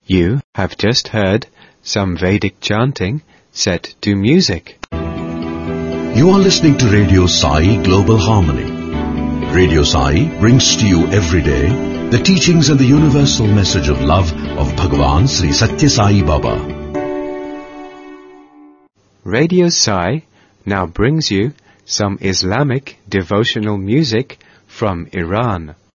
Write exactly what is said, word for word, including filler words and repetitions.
You have just heard some Vedic chanting set to music. You are listening to Radio Sai Global Harmony. Radio Sai brings to you every day the teachings and the universal message of love of Bhagavan Sri Satya Sai Baba. Radio Sai now brings you some Islamic devotional music from Iran.